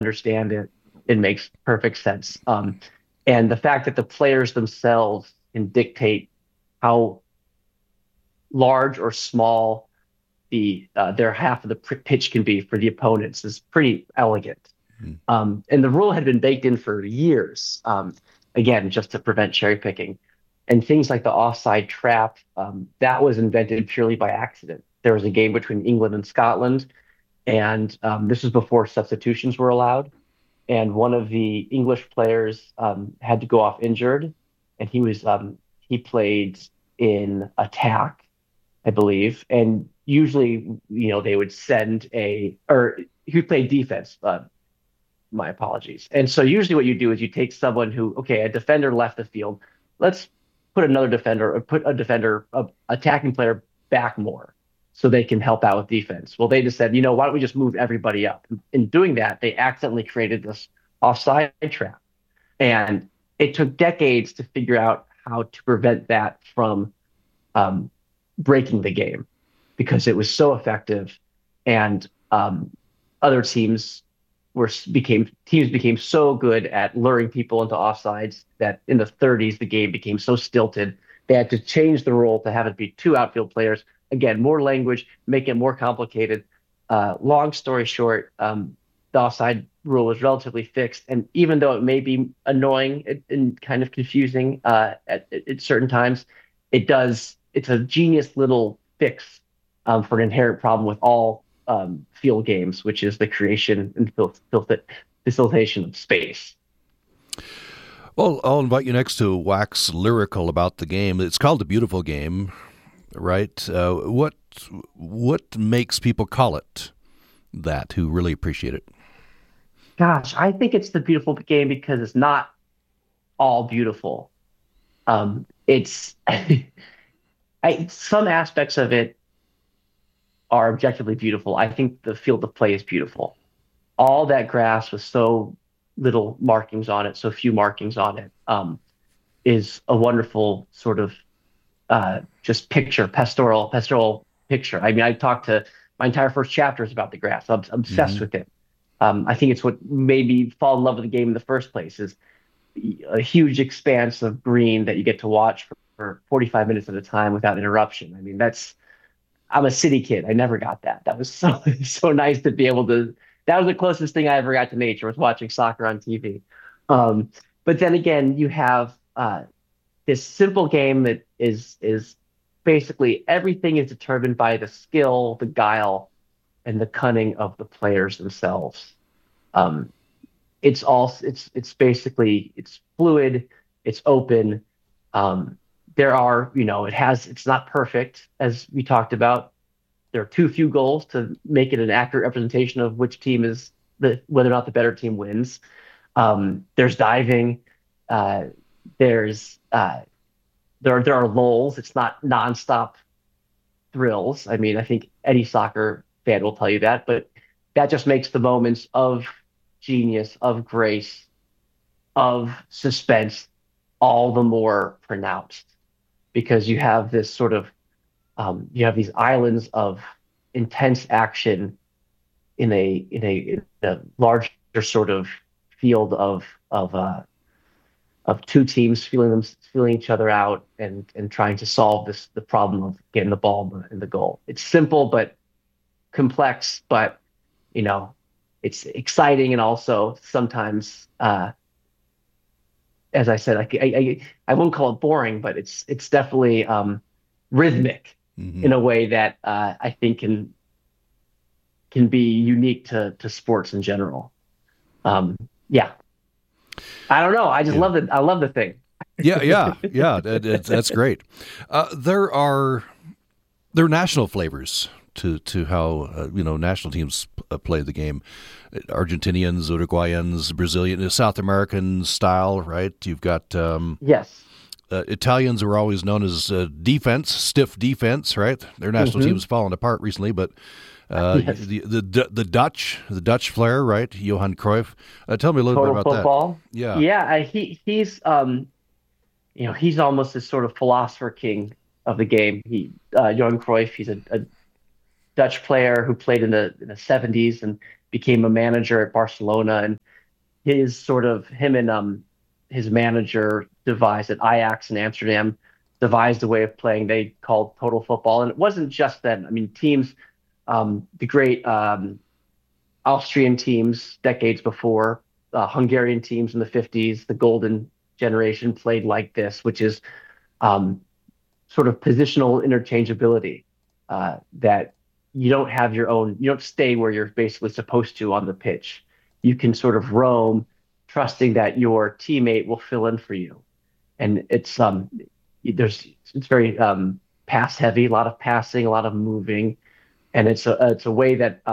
understand it, it makes perfect sense. And the fact that the players themselves can dictate how large or small their half of the pitch can be for the opponents is pretty elegant. Mm. And the rule had been baked in for years, again, just to prevent cherry picking. And things like the offside trap, that was invented purely by accident. There was a game between England and Scotland, and this was before substitutions were allowed. And one of the English players had to go off injured, and he played in attack, I believe. And usually, they would send or he played defense. My apologies. And so usually what you do is you take someone who, okay, a defender left the field. Let's put another defender or put a defender, attacking player back more so they can help out with defense. Well, they just said, why don't we just move everybody up? In doing that, they accidentally created this offside trap. And it took decades to figure out how to prevent that from breaking the game because it was so effective. And other teams became so good at luring people into offsides that in the 30s the game became so stilted they had to change the rule to have it be two outfield players. Again, more language, make it more complicated. Long story short, the offside rule is relatively fixed, and even though it may be annoying and kind of confusing at certain times, it's a genius little fix for an inherent problem with all field games, which is the creation and facilitation of space. Well, I'll invite you next to wax lyrical about the game. It's called The Beautiful Game, right? What makes people call it that, who really appreciate it? Gosh, I think it's the beautiful game because it's not all beautiful. It's some aspects of it are objectively beautiful. I think the field of play is beautiful. All that grass with so little markings on it, so few markings on it, is a wonderful sort of just pastoral picture. I mean, I talked to my entire first chapter is about the grass. I'm obsessed with it. I think it's what made me fall in love with the game in the first place is a huge expanse of green that you get to watch for 45 minutes at a time without interruption. I mean, I'm a city kid. I never got that. That was so nice to be able to. That was the closest thing I ever got to nature was watching soccer on TV. But then again, you have this simple game that is basically everything is determined by the skill, the guile, and the cunning of the players themselves. It's basically it's fluid, it's open. It's not perfect as we talked about. There are too few goals to make it an accurate representation of which team is whether or not the better team wins. There's diving. There's there are lulls. It's not nonstop thrills. I mean, I think any soccer fan will tell you that, but that just makes the moments of genius, of grace, of suspense all the more pronounced because you have this sort of you have these islands of intense action in a larger sort of field of two teams feeling each other out and trying to solve the problem of getting the ball in the goal. It's simple but complex, but it's exciting and also sometimes as I said, I won't call it boring, but it's definitely rhythmic in a way that I think can be unique to sports in general. Yeah, I don't know. I just love it. I love the thing. Yeah. That's great. There are national flavors to how national teams play the game. Argentinians, Uruguayans, Brazilian, South American style, right? You've got yes. Italians were always known as stiff defense, right? Their national team's fallen apart recently, but Yes. the Dutch flair, right? Johan Cruyff. Tell me a little bit Total about football. that. Yeah. Yeah, he's almost this sort of philosopher king of the game. Johan Cruyff, he's a Dutch player who played in the 70s and became a manager at Barcelona. And him and his manager devised at Ajax in Amsterdam, devised a way of playing they called total football. And it wasn't just them. I mean, teams, the great Austrian teams decades before, Hungarian teams in the 50s, the golden generation played like this, which is um, sort of positional interchangeability, that you don't stay where you're basically supposed to on the pitch. You can sort of roam, trusting that your teammate will fill in for you. And it's very pass heavy, a lot of passing, a lot of moving, and it's a way that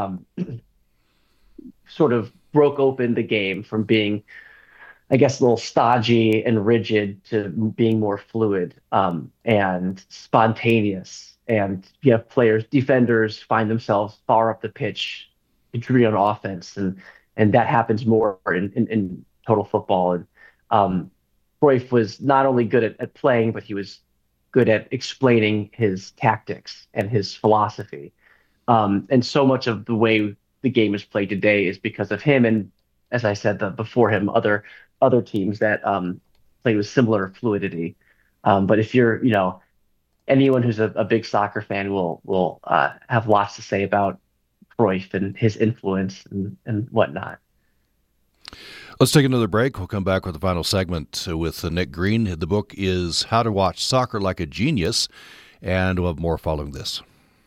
sort of broke open the game from being, I guess, a little stodgy and rigid to being more fluid, and spontaneous. And you have defenders find themselves far up the pitch, contributing on offense, and that happens more in total football. And Cruyff was not only good at playing, but he was good at explaining his tactics and his philosophy. And so much of the way the game is played today is because of him. And as I said, before him, other teams that played with similar fluidity. But if you're, anyone who's a big soccer fan will have lots to say about Cruyff and his influence and whatnot. Let's take another break. We'll come back with the final segment with Nick Green. The book is How to Watch Soccer Like a Genius, and we'll have more following this.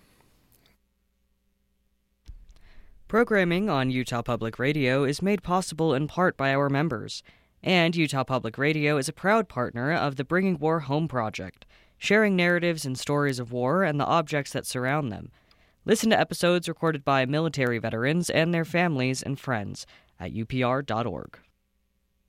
Programming on Utah Public Radio is made possible in part by our members, and Utah Public Radio is a proud partner of the Bringing War Home Project, sharing narratives and stories of war and the objects that surround them. Listen to episodes recorded by military veterans and their families and friends at upr.org.